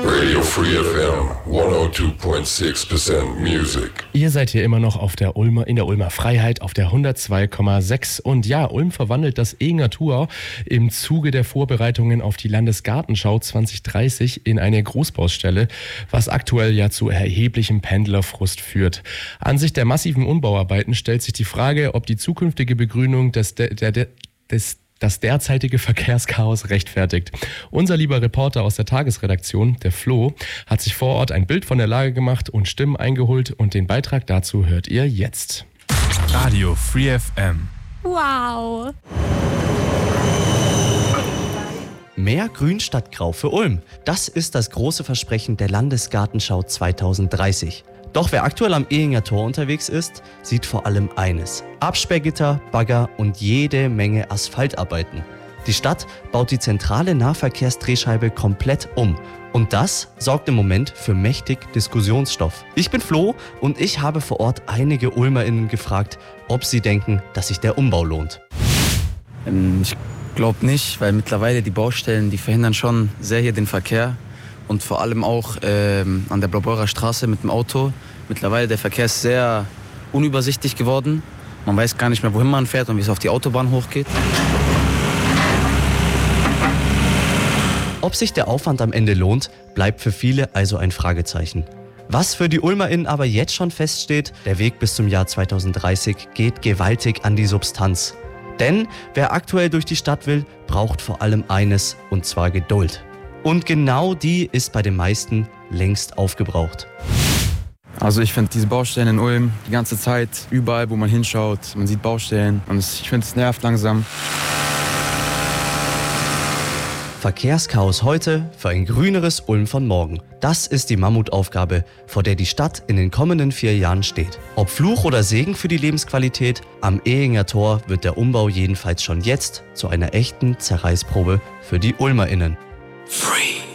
Radio Free FM 102.6% Music. Ihr seid hier immer noch in der Ulmer Freiheit auf der 102,6. Und ja, Ulm verwandelt das Ehinger Tor im Zuge der Vorbereitungen auf die Landesgartenschau 2030 in eine Großbaustelle, was aktuell ja zu erheblichem Pendlerfrust führt. Ansichts der massiven Umbauarbeiten stellt sich die Frage, ob die zukünftige Begrünung das derzeitige Verkehrschaos rechtfertigt. Unser lieber Reporter aus der Tagesredaktion, der Flo, hat sich vor Ort ein Bild von der Lage gemacht und Stimmen eingeholt und den Beitrag dazu hört ihr jetzt. Radio Free FM. Wow! Mehr Grün statt Grau für Ulm. Das ist das große Versprechen der Landesgartenschau 2030. Doch wer aktuell am Ehinger Tor unterwegs ist, sieht vor allem eines: Absperrgitter, Bagger und jede Menge Asphaltarbeiten. Die Stadt baut die zentrale Nahverkehrsdrehscheibe komplett um. Und das sorgt im Moment für mächtig Diskussionsstoff. Ich bin Flo und ich habe vor Ort einige UlmerInnen gefragt, ob sie denken, dass sich der Umbau lohnt. Ich glaube nicht, weil mittlerweile die Baustellen, die verhindern schon sehr hier den Verkehr. Und vor allem auch an der Blaubeurer Straße mit dem Auto. Mittlerweile der Verkehr ist sehr unübersichtlich geworden. Man weiß gar nicht mehr, wohin man fährt und wie es auf die Autobahn hochgeht. Ob sich der Aufwand am Ende lohnt, bleibt für viele also ein Fragezeichen. Was für die UlmerInnen aber jetzt schon feststeht: Der Weg bis zum Jahr 2030 geht gewaltig an die Substanz. Denn wer aktuell durch die Stadt will, braucht vor allem eines, und zwar Geduld. Und genau die ist bei den meisten längst aufgebraucht. Also ich finde diese Baustellen in Ulm die ganze Zeit, überall wo man hinschaut, man sieht Baustellen und ich finde es nervt langsam. Verkehrschaos heute für ein grüneres Ulm von morgen. Das ist die Mammutaufgabe, vor der die Stadt in den kommenden 4 Jahren steht. Ob Fluch oder Segen für die Lebensqualität, am Ehinger Tor wird der Umbau jedenfalls schon jetzt zu einer echten Zerreißprobe für die UlmerInnen. Free.